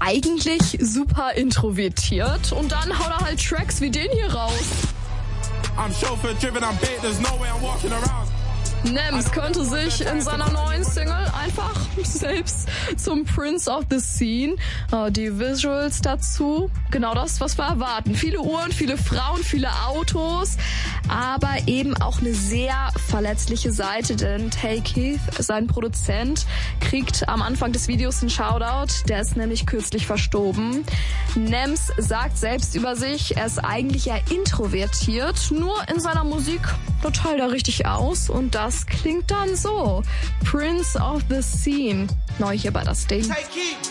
eigentlich super introvertiert und dann haut er halt Tracks wie den hier raus. I'm chauffeur driven, I'm bait, there's no way I'm walking around. Nems könnte sich in seiner neuen Single einfach selbst zum Prince of the Scene. Die Visuals dazu, genau das, was wir erwarten. Viele Uhren, viele Frauen, viele Autos, aber eben auch eine sehr verletzliche Seite, denn Tay Keith, sein Produzent, kriegt am Anfang des Videos einen Shoutout, der ist nämlich kürzlich verstorben. Nems sagt selbst über sich, er ist eigentlich eher introvertiert, nur in seiner Musik, da teilt er richtig aus und das klingt dann so. Prince of the Scene. Neu hier bei Das Ding.